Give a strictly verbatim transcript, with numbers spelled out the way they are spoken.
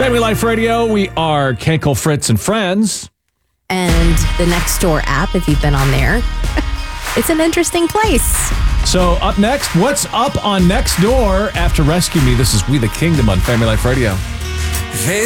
Family Life Radio, we are Kenkel, Fritz, and Friends. And the Nextdoor app, if you've been on there. It's an interesting place. So up next, what's up on Nextdoor after Rescue Me? This is We the Kingdom on Family Life Radio.